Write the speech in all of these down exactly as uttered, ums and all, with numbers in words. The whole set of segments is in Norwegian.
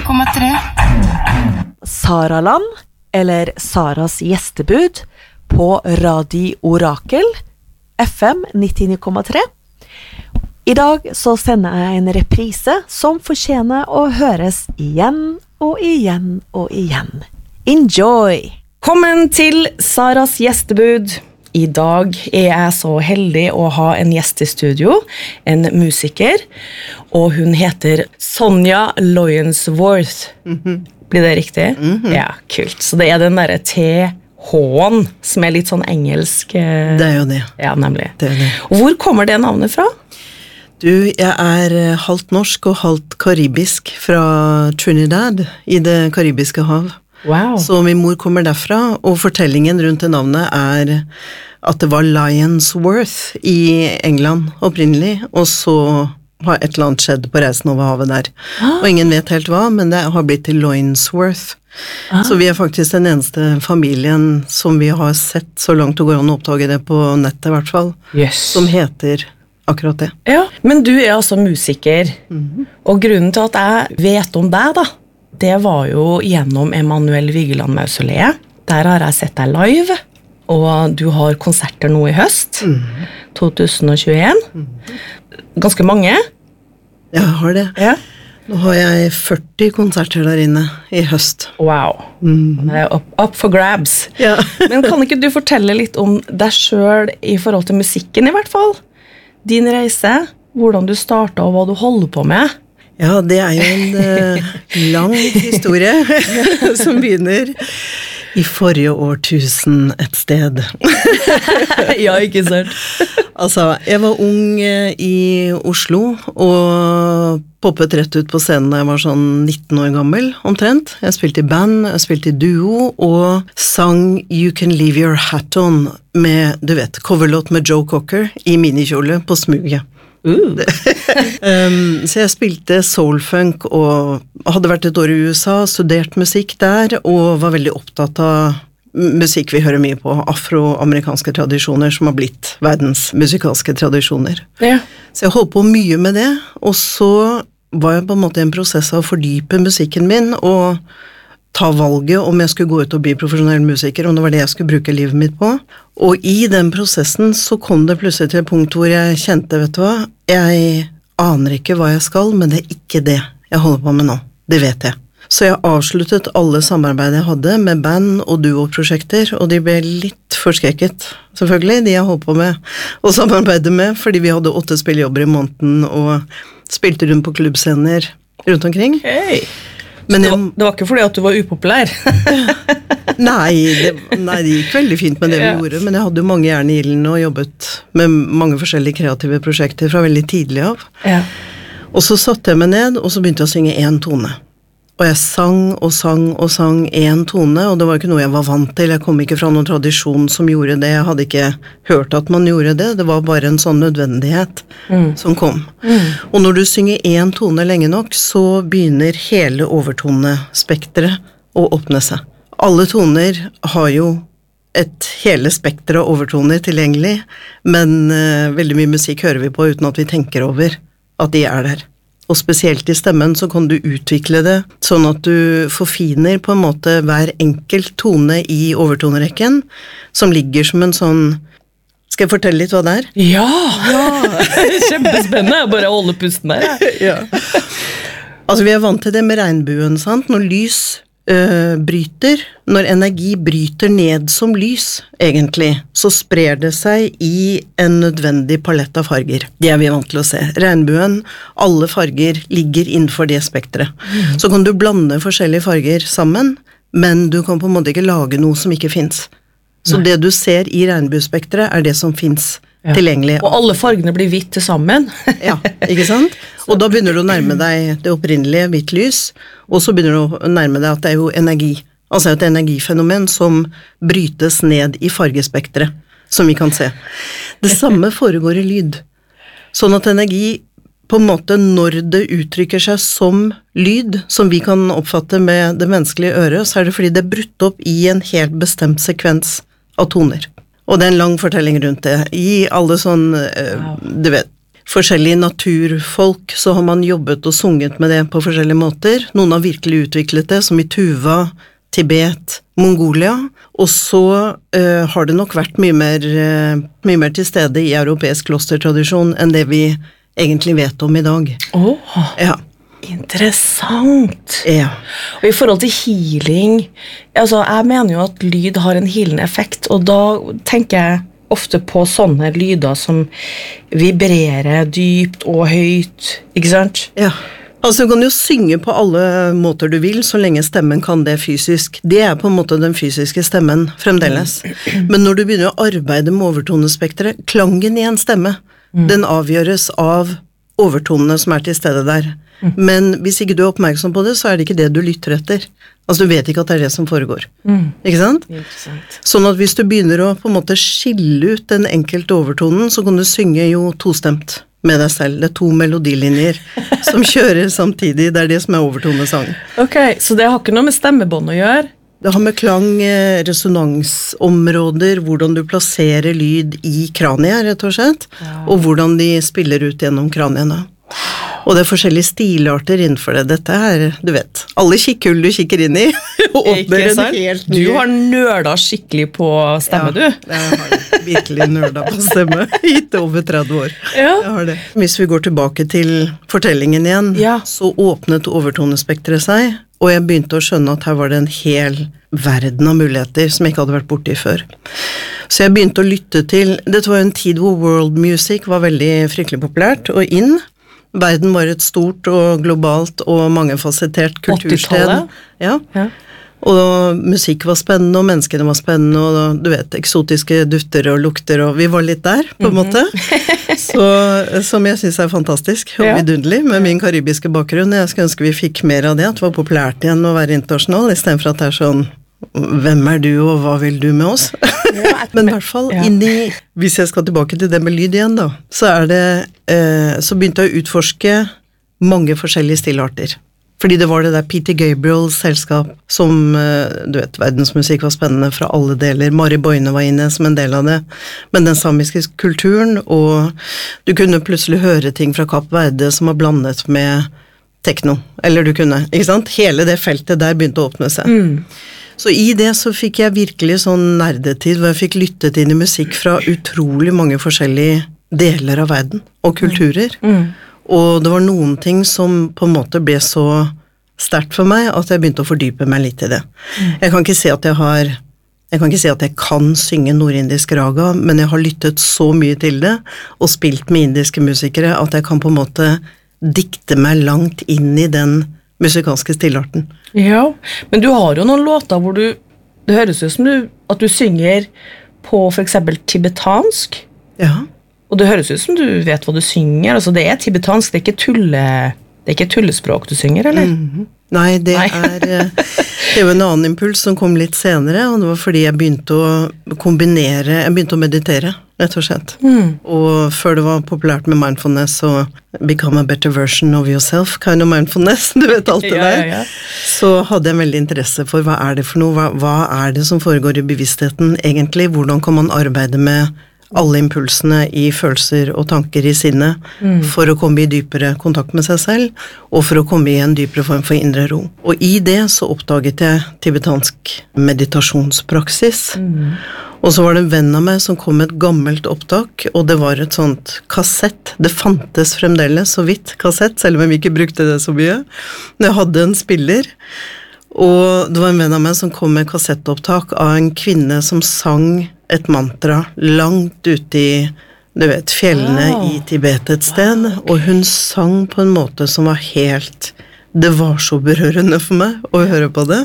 komma tre. Saraland, eller Saras gjestebud, på Radio Orakel, F M nittini komma tre. I dag så sender jeg en reprise som fortjener å høres igjen og igjen og igjen. Enjoy! Velkommen til Saras gjestebud. I dag er jeg så heldig å ha en gjest i studio, en musiker, og hun heter Sonja Loyensworth. Mm-hmm. Blir det riktig? Mm-hmm. Ja, kult. Så det er den der T-H-en som er litt sånn engelsk. Det er jo det. Ja, nemlig. Det er det. Hvor kommer det navnet fra? Du, jeg er halvt norsk og halvt karibisk fra Trinidad i det karibiske hav. Wow. Så min mor kommer derfra, og fortellingen rundt det navnet er at det var Loyensworth i England opprinnelig, og så har et eller annet skjedd på reisen over havet der. Ah. Og ingen vet helt hva, men det har blitt til Loyensworth. Ah. Så vi er faktisk den eneste familien som vi har sett, så langt det går an å oppdage det på nettet i hvert fall, yes. Som heter akkurat det. Ja, men du er altså musiker, mm-hmm. Og grunnen til at jeg vet om deg da, det var jo gjennom Emanuel Vigeland Mausoleet. Der har jeg sett deg live, og du har konserter nå i høst, mm. tjue tjueen. Mm. Ganske mange. Jeg har det. Ja. Nå har jeg førti konserter der inne i høst. Wow. Mm. Det er up, up for grabs. Ja. Men kan ikke du fortelle litt om deg selv i forhold til musikken i hvert fall? Din reise, hvordan du startet og hva du holder på med? Ja, det er jo en uh, lang historie som begynner i forrige årtusen et sted. Ja, ikke sant? Altså, jeg var ung uh, i Oslo og poppet rett ut på scenen da jeg var sånn nitten år gammel, omtrent. Jeg spilte i band, jeg spilte i duo og sang You Can Leave Your Hat On med, du vet, coverlåt med Joe Cocker i minikjole på smuget. Uh. um, så jeg spilte soulfunk og hadde vært et år i U S A, studert musikk der og var veldig opptatt av musikk vi hører mye på, afroamerikanske tradisjoner som har blitt verdens musikalske tradisjoner. Ja. Så jeg holdt på mye med det, og så var jeg på en måte i en prosess av å fordype musikken min og ta valget om jeg skulle gå ut og bli profesjonell musiker, om det var det jeg skulle bruke livet mitt på. Og i den prosessen så kom det plutselig til et punkt hvor jeg kjente, vet du hva, jeg aner ikke hva jeg skal, men det er ikke det jeg holder på med nå. Det vet jeg. Så jeg avsluttet alle samarbeid jeg hadde med band og duo-prosjekter, og de ble litt forskrekket, selvfølgelig, de jeg holdt på med å samarbeide med, fordi vi hadde åtte spillejobber i måneden og spilte rundt på klubbscener rundt omkring. Hei! Men det, var, det var ikke fordi at du var upopulær? nei, det, nei, det gikk veldig fint med det vi ja. gjorde, men jeg hadde jo mange jern i ilden og jobbet med mange forskjellige kreative prosjekter fra veldig tidlig av. Ja. Og så satte jeg meg ned, og så begynte jeg å synge en tone. Og jeg sang og sang og sang en tone, og det var ikke noe jeg var vant til. Jeg kom ikke fra noen tradisjon som gjorde det. Jeg hadde ikke hørt at man gjorde det. Det var bare en sånn nødvendighet mm. som kom. Mm. Og når du synger en tone lenge nok, så begynner hele overtonespektret å åpne seg. Alle toner har jo et hele spektret av overtoner tilgjengelig, men uh, veldig mye musikk hører vi på uten at vi tenker over at de er der. Og spesielt i stemmen så kan du utvikle det sånn at du forfiner på en måte hver enkelt tone i overtonerekken, som ligger som en sånn... Skal jeg fortelle litt hva det er? Ja! ja. Kjempespennende, bare holde pusten der. Ja. Altså vi er vant til det med regnbuen, sant? Når lys øh, bryter, når energi bryter ned som lys, egentlig, så sprer det seg i en nødvendig palett av farger. Det er vi vant til å se. Regnbuen, alle farger ligger innenfor det spektret. Mm. Så kan du blande forskjellige farger sammen, men du kan på en måte ikke lage noe som ikke finnes. Så Nei. Det du ser i regnbuespektret er det som finnes ja. tilgjengelig. Og alle fargene blir hvitt til sammen. Ja, ikke sant? Og da begynner du å nærme deg det opprinnelige hvitt lys, og så begynner du å nærme deg at det er jo energi. Altså et energifenomen som brytes ned i fargespektret, som vi kan se. Det samme foregår i lyd. Sånn at energi på en måte når det uttrykker seg som lyd, som vi kan oppfatte med det menneskelige øret, så er det fordi det er brutt opp i en helt bestemt sekvens av toner. Og det er en lang fortelling rundt det. I alle sånn, du vet, forskjellige naturfolk, så har man jobbet og sunget med det på forskjellige måter. Noen har virkelig utviklet det, som i Tuva, Tibet, Mongolia, og så uh, har det nok vært mye mer, uh, mye mer til stede i europeisk klostertradisjon enn det vi egentlig vet om i dag. Åh, oh, ja. Interessant. Ja. Og i forhold til healing, altså jeg mener jo at lyd har en healende effekt, og da tenker jeg ofte på sånne lyder som vibrerer dypt og høyt, ikke sant? Ja. Altså, du kan jo synge på alle måter du vil, så lenge stemmen kan det fysisk. Det er på en måte den fysiske stemmen fremdeles. Men når du begynner å arbeide med overtonespektret, klangen i en stemme, mm. den avgjøres av overtonene som er til stede der. Mm. Men hvis ikke du er oppmerksom på det, så er det ikke det du lytter etter. Altså, du vet ikke at det er det som foregår. Mm. Ikke sant? Interessant. Sånn at hvis du begynner å på en måte skille ut den enkelte overtonen, så kan du synge jo tostemt med deg selv. Det er to melodilinjer som kjører samtidig. Det er det som er overtonesang. Ok, så det har ikke noe med stemmebånd å gjøre? Det har med klang, resonansområder, hvordan du plasserer lyd i kraniet, rett og slett, ja. Og hvordan de spiller ut gjennom kraniene. Og det er forskjellige stilarter innenfor det. Dette er, du vet, alle kikkhull du kikker inn i, åpner en helt ny. Du har nørda skikkelig på stemme, ja, du. Jeg har virkelig nørda på stemme, hit over tretti år. Ja. Jeg har det. Hvis vi går tilbake til fortellingen igjen, ja. Så åpnet overtonespektret seg, og jeg begynte å skjønne at her var det en hel verden av muligheter som jeg ikke hadde vært borti før. Så jeg begynte å lytte til, dette var en tid hvor world music var veldig fryktelig populært, og inn. Verden var et stort og globalt og mangefasettert kultursted. Ja. Ja. Og musikk var spennende, og menneskene var spennende, og du vet, eksotiske dufter og lukter, og vi var litt der, på en måte. Så, som jeg synes er fantastisk og ja. Vidunderlig med min karibiske bakgrunn. Jeg skulle ønske vi fikk mer av det, at det var populært igjen å være internasjonal, i stedet for at det er sånn, hvem er du, og hva vil du med oss? Ja, men i hvert fall, ja. Inni, hvis jeg skal tilbake til det med lyd igjen da, så er det, eh, så begynte jeg å utforske mange forskjellige stilarter. Fordi det var det der Peter Gabriels selskap som, eh, du vet, verdensmusikk var spennende fra alle deler. Mari Boine var inne som en del av det. Men den samiske kulturen, og du kunne plutselig høre ting fra Kapp Verde som var blandet med tekno. Eller du kunne, ikke sant? Hele det feltet der begynte å åpne seg. Mm. Så i det så fikk jeg virkelig sånn nerdetid, hvor jeg fikk lyttet inn i musikk fra utrolig mange forskjellige deler av verden, og kulturer. Mm. Mm. Og det var noen ting som på en måte ble så sterkt for meg, at jeg begynte å fordype meg litt i det. Mm. Jeg kan ikke si at jeg har, jeg kan ikke si at jeg kan synge nordindisk raga, men jeg har lyttet så mye til det, og spilt med indiske musikere, at jeg kan på en måte dikte meg langt inn i den musikalske stillarten. Ja, men du har jo noen låter hvor du, det høres ut som du, at du synger på for eksempel tibetansk. Ja. Og det høres ut som du vet hva du synger, altså det er tibetansk, det er ikke tulle, det er ikke tullespråk du synger, eller? Mm-hmm. Nei, det Nei. er, det var en annen impuls som kom litt senere, og det var fordi jeg begynte å kombinere, jeg begynte å meditere, rett og slett. Mm. Og før det var populært med mindfulness, så become a better version of yourself, kind of mindfulness, du vet alt det der. Ja, ja, ja. Så hadde jeg en veldig interesse for hva er det for noe, hva, hva er det som foregår i bevisstheten egentlig, hvordan kan man arbeide med alle impulsene i følelser og tanker i sinnet mm. for å komme i dypere kontakt med seg selv, og for å komme i en dypere form for indre ro. Og i det så oppdaget jeg tibetansk meditasjonspraksis, mm. og så var det en venn av meg som kom med et gammelt opptak, og det var et sånt kassett. Det fantes fremdeles så vidt kassett, selv om vi ikke brukte det så mye. Jeg hadde en spiller, og det var en venn av meg som kom med kassettopptak av en kvinne som sang et mantra langt ute i, du vet, fjellene wow. i Tibet et sted, wow. og hun sang på en måte som var helt, det var så berørende for meg å høre på det,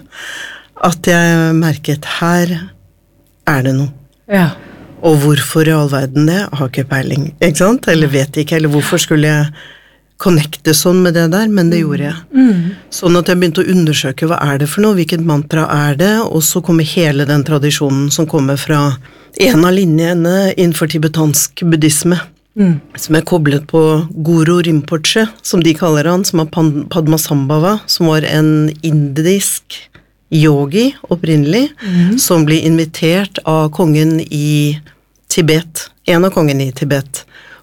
at jeg merket, her er det noe. Ja. Og hvorfor i all verden det, har ikke peiling, ikke sant? Eller vet ikke, eller hvorfor skulle jeg connecte sånn med det der, men det gjorde jeg. Mm. Sånn at jeg begynte å undersøke hva er det for noe, hvilket mantra er det, og så kommer hele den tradisjonen som kommer fra en av linjene innenfor tibetansk buddhisme, mm. som er koblet på Guru Rinpoche, som de kaller han, som er Padmasambhava, som var en indisk yogi opprinnelig, mm. som ble invitert av kongen i Tibet, en av kongen i Tibet,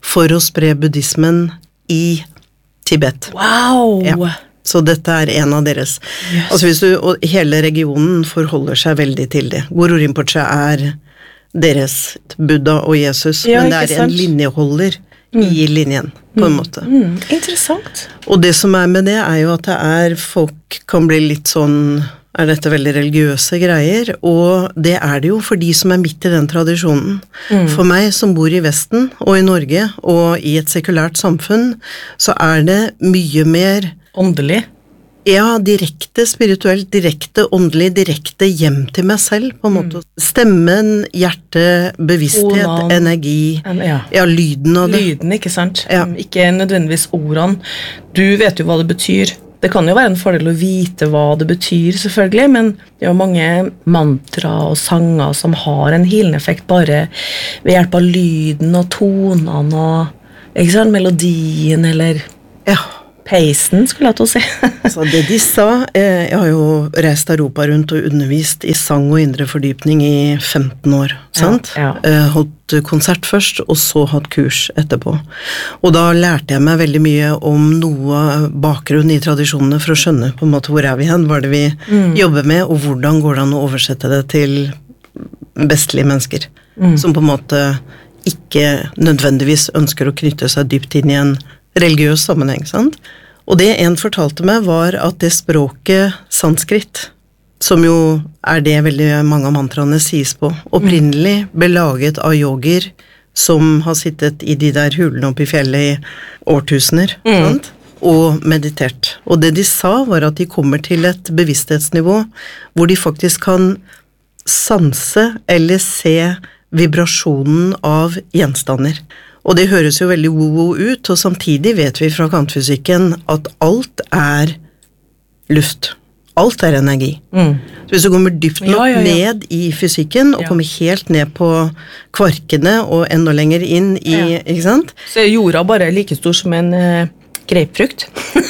for å spre buddhismen i Tibet. Wow! Ja. Så dette er en av deres. Yes. Altså hvis du, og hele regionen forholder seg veldig til det. Guru Rinpoche er deres Buddha og Jesus, Ja, men det ikke er en sant? linjeholder Mm. i linjen, på en måte. Mm, interessant. Og det som er med det, er jo at det er, folk kan bli litt sånn, er dette veldig religiøse greier, og det er det jo for de som er midt i den tradisjonen. Mm. For meg som bor i Vesten, og i Norge, og i et sekulært samfunn, så er det mye mer, Åndelig. ja, direkte spirituelt, direkte åndelig, direkte hjem til meg selv, på en måte. Stemmen, hjerte, bevissthet, Tonen. energi, En- Ja. ja, lyden av det. Lyden, ikke sant? Ja. Mm, Ikke nødvendigvis ordene. Du vet jo hva det betyr. Det kan jo være en fordel å vite hva det betyr, selvfølgelig, men det er jo mange mantra og sanger som har en healende effekt bare ved hjelp av lyden og tonene og, ikke sant, melodien eller Ja. peisen, skulle jeg til å si. Så det de sa, eh, jeg har jo reist Europa rundt og undervist i sang og indre fordypning i femten år, sant? ja. Eh, holdt konsert først, og så hatt kurs etterpå. Og da lærte jeg meg veldig mye om noe bakgrunn i tradisjonene for å skjønne på en måte hvor er vi hen, hva er det vi Mm. jobber med, og hvordan går det an å oversette det til vestlige mennesker, Mm. som på en måte ikke nødvendigvis ønsker å knytte seg dypt inn i en religiøs sammenheng, sant? Og det en fortalte meg var at det språket sanskrit, som jo er det veldig mange av mantraene sies på, opprinnelig ble laget av yogier som har sittet i de der hulene oppe i fjellet i årtusener, sant? Og meditert. Og det de sa var at de kommer til et bevissthetsnivå hvor de faktisk kan sanse eller se vibrasjonen av gjenstander. Og det høres jo veldig wo-wo ut, og samtidig vet vi fra kvantefysikken at alt er luft. Alt er energi. Mm. Så hvis du kommer dypt nok Ja, ja, ja. ned i fysikken, og Ja. kommer helt ned på kvarkene, og enda lenger inn i, Ja. ikke sant? Så er jorda bare like stor som en eh, grapefrukt.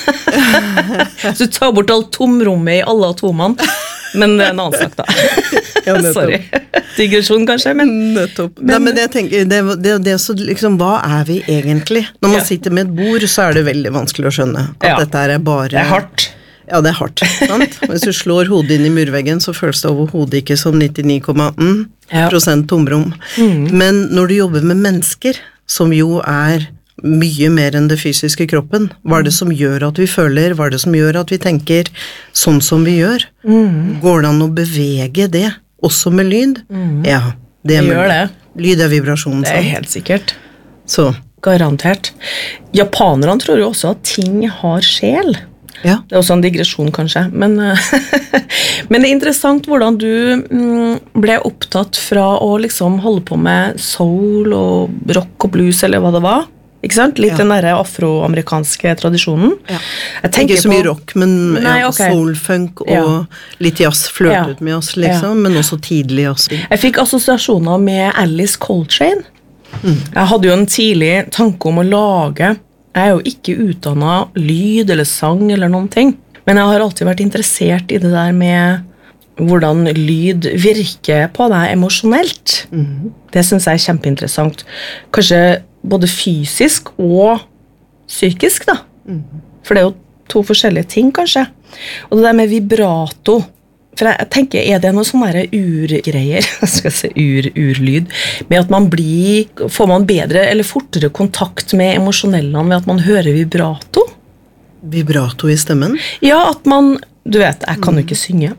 Så du tar bort alt tomrommet i alle atomene. Men det er en annen sak, da. Ja, nettopp. Sorry. Digresjon, kanskje, men Nettopp. Nei, men jeg tenker, det, det, det så liksom, hva er vi egentlig? Når man Ja. sitter med et bord, så er det veldig vanskelig å skjønne at Ja. dette her er bare... det er hardt. Ja, det er hardt, sant? Hvis du slår hodet inn i murveggen, så føles det overhodet ikke som nittini komma ni prosent tomrom. Men når du jobber med mennesker, som jo er mye mer enn det fysiske kroppen, hva er det som gjør at vi føler, hva er det som gjør at vi tenker sånn som vi gjør? Går det an å bevege det, også med lyd? Ja, det er Det gjør mulig. det. Lyd er vibrasjon, Det er sant? helt sikkert. Så, Garantert. Japanerne tror jo også at ting har sjel. ja. Det er også en digresjon, kanskje. Men, eh, men det er interessant hvordan du mm, ble opptatt fra å liksom holde på med soul og rock og blues, eller hva det var. Ikke sant? Litt Ja. den der afroamerikanske tradisjonen. Ja. Jeg tenker Ikke så på- mye rock, men Nei, ja, ok. soul-funk og Ja. litt jazz, flørt Ja. ut med jazz, liksom, men også tidlig jazz. Jeg fikk assosiasjoner med Alice Coltrane. Jeg hadde jo en tidlig tanke om å lage. Jeg er jo ikke utdannet lyd eller sang eller noen ting, men jeg har alltid vært interessert i det der med hvordan lyd virker på deg emosjonelt. Det synes jeg er kjempeinteressant. Kanskje både fysisk og psykisk, da. For det er jo to forskjellige ting, kanskje. Og det der med vibrato. For jeg tenker, er det noe sånne der urgreier, skal jeg si ur, urlyd, med at man blir, får man bedre eller fortere kontakt med emosjonellene ved at man hører vibrato? Vibrato i stemmen. Ja, at man, du vet, jeg kan jo ikke synge,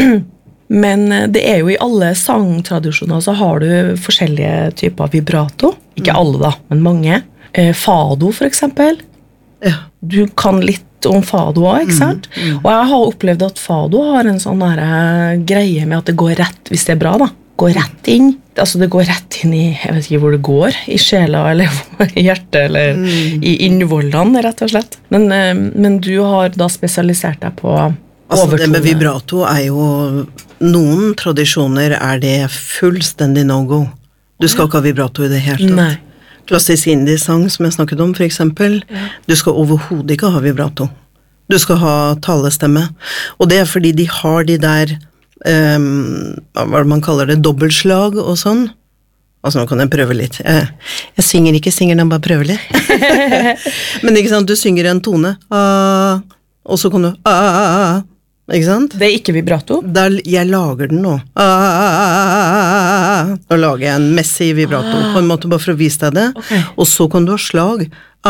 men det er jo i alle sangtradisjoner så har du forskjellige typer vibrato. Ikke alle da, men mange. Eh, Fado, for eksempel. Ja. Du kan litt om fado også, ikke sant? Og jeg har opplevd at fado har en sånn der, eh, greie med at det går rett, hvis det er bra da, går rett inn. Altså det går rett inn i, jeg vet ikke hvor det går, i sjela eller i hjertet eller i innvollene, rett og slett. Men, eh, men du har da spesialisert deg på Altså overtone. det med vibrato er jo, noen tradisjoner er det fullstendig no-go. Du skal ikke ha vibrato i det hele tatt. Nei. Klassisk indie-sang som jeg snakket om, for eksempel. Du skal overhodet ikke ha vibrato. Du skal ha talestemme. Og det er fordi de har de der, um, hva er det man kaller det, dobbeltslag og sånn. Altså, nå kan jeg prøve litt. Jeg, jeg synger ikke, synger den bare prøver litt. Men ikke sant, du synger en tone, ah, og så kan du, ah, ikke sant? Det er ikke vibrato? Der, jeg lager den nå. Ah, da lager jeg en messig vibrato, ah. på en måte bare for å vise deg det. Okay. Og så kan du ha slag.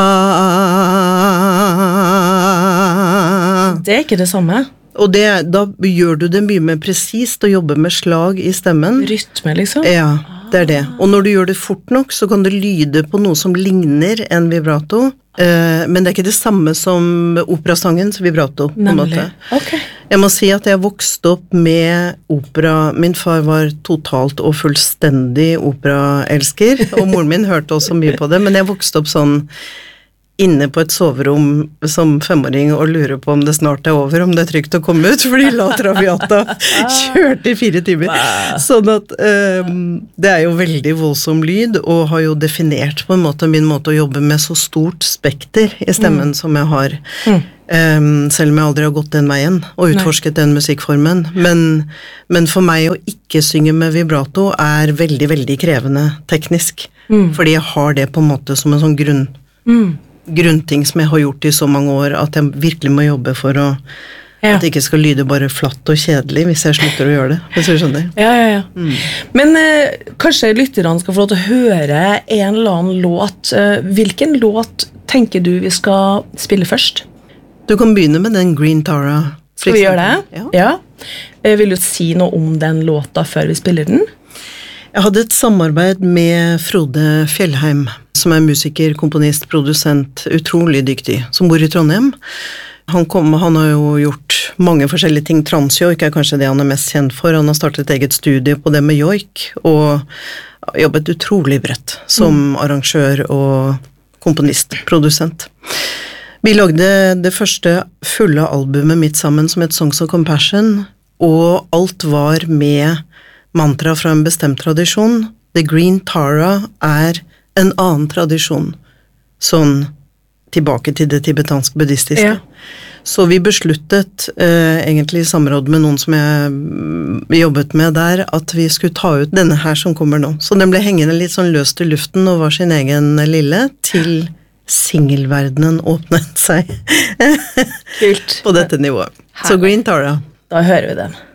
Ah, det er ikke det samme. Og det, da gjør du det mye mer presist å jobbe med slag i stemmen. Rytme, liksom? Ja, det er det. Og når du gjør det fort nok, så kan det lyde på noe som ligner en vibrato, eh, men det er ikke det samme som operasangens vibrato, på en måte. Okay. Jeg må si at jeg vokste opp med opera. Min far var totalt og fullstendig operaelsker, og moren min hørte også mye på det, men jeg vokste opp sånn inne på et soverom som femåring og lurer på om det snart er over, om det er trygt å komme ut, fordi La Traviata kjørte i fire timer. Sånn at um, det er jo veldig voldsom lyd, og har jo definert på en måte min måte å jobbe med så stort spekter i stemmen mm. som jeg har. Mm. Um, selv om jeg aldri har gått den veien og utforsket Nei. Den musikkformen. Men, men for meg å ikke synge med vibrato er veldig, veldig krevende teknisk. Mm. Fordi jeg har det på en måte som en sånn grunn mm. grunnting som jeg har gjort i så mange år, at jeg virkelig må jobbe for å, ja. At det ikke skal lyde bare flatt og kjedelig hvis jeg slutter å gjøre det, hvis du skjønner. Ja, ja, ja. Mm. Men eh, kanskje lytterne skal få lov til å høre en eller annen låt. Eh, hvilken låt tenker du vi skal spille først? Du kan begynne med den Green Tara. Skal vi gjøre det? Ja. ja. Eh, vil du si noe om den låta før vi spiller den? Jeg hadde et samarbeid med Frode Fjellheim, som er musiker, komponist, produsent, utrolig dyktig, som bor i Trondheim. Han, kom, han har jo gjort mange forskjellige ting. Transjoik er kanskje det han er mest kjent for. Han har startet et eget studie på det med joik, og jobbet utrolig bredt som mm. arrangør og komponist, produsent. Vi lagde det første fulle albumet mitt sammen som het Songs of Compassion, og alt var med mantra fra en bestemt tradisjon. The Green Tara er en annen tradisjon, sånn tilbake til det tibetanske buddhistiske. Ja. Så vi besluttet, eh, egentlig i samråd med noen som jeg jobbet med der, at vi skulle ta ut denne her som kommer nå. Så den ble hengende litt sånn løst i luften og var sin egen lille, til singelverdenen åpnet seg Kult. på dette nivået. Så Green Tara. Da hører vi den.